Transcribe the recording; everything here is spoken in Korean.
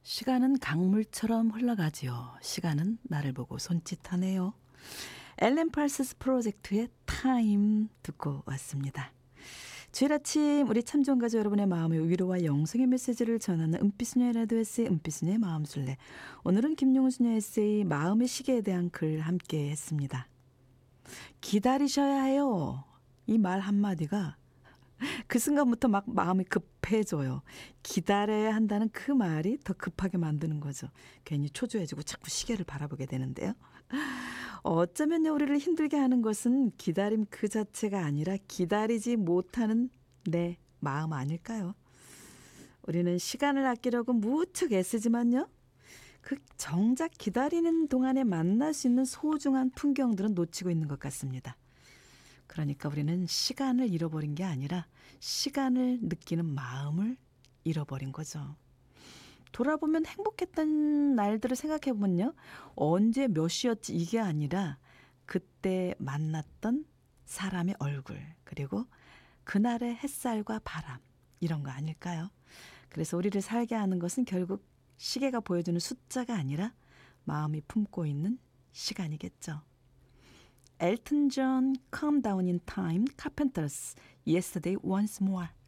시간은 강물처럼 흘러가지요. 시간은 나를 보고 손짓하네요. 엘렌 팔스스 프로젝트의 타임 듣고 왔습니다. 주일 아침 우리 참좋은가족 여러분의 마음의 위로와 영성의 메시지를 전하는 은빛소녀의 라디오 에세이 은빛소녀의 마음술래. 오늘은 김용수녀의 에세이 마음의 시계에 대한 글 함께 했습니다. 기다리셔야 해요. 이 말 한마디가 그 순간부터 막 마음이 급해져요. 기다려야 한다는 그 말이 더 급하게 만드는 거죠. 괜히 초조해지고 자꾸 시계를 바라보게 되는데요. 어쩌면요, 우리를 힘들게 하는 것은 기다림 그 자체가 아니라 기다리지 못하는 내 마음 아닐까요? 우리는 시간을 아끼려고 무척 애쓰지만요. 그 정작 기다리는 동안에 만날 수 있는 소중한 풍경들은 놓치고 있는 것 같습니다. 그러니까 우리는 시간을 잃어버린 게 아니라 시간을 느끼는 마음을 잃어버린 거죠. 돌아보면 행복했던 날들을 생각해보면요. 언제 몇 시였지 이게 아니라 그때 만났던 사람의 얼굴 그리고 그날의 햇살과 바람 이런 거 아닐까요? 그래서 우리를 살게 하는 것은 결국 시계가 보여주는 숫자가 아니라 마음이 품고 있는 시간이겠죠. 엘튼 존, Calm Down in Time, Carpenters, Yesterday Once More.